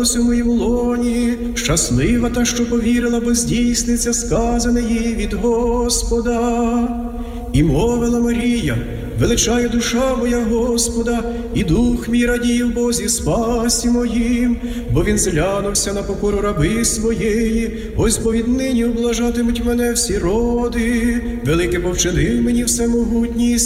народилось у моїм лоні, щаслива та, що повірила, бо здійсниться сказане їй від Господа. І мовила Марія: величає душа моя Господа, і дух мій радіє в Бозі спасі моїм, бо він зглянувся на покору раби своєї. Ось бо віднині облажатимуть мене всі роди, велике повчинив мені всемогутній